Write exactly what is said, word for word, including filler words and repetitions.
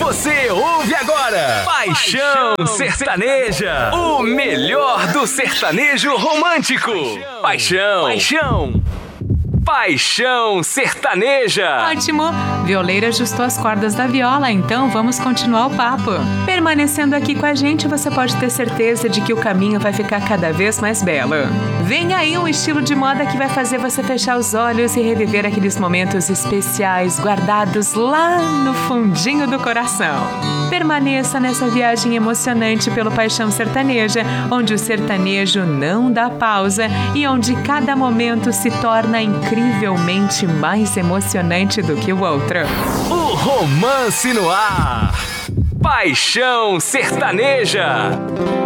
Você ouve agora Paixão Sertaneja, o melhor do sertanejo romântico. Paixão, paixão, paixão sertaneja. Ótimo! Violeira ajustou as cordas da viola, então vamos continuar o papo. Permanecendo aqui com a gente, você pode ter certeza de que o caminho vai ficar cada vez mais belo. Vem aí um estilo de moda que vai fazer você fechar os olhos e reviver aqueles momentos especiais guardados lá no fundinho do coração. Permaneça nessa viagem emocionante pelo Paixão Sertaneja, onde o sertanejo não dá pausa e onde cada momento se torna incrivelmente mais emocionante do que o outro. O romance no ar. Paixão Sertaneja.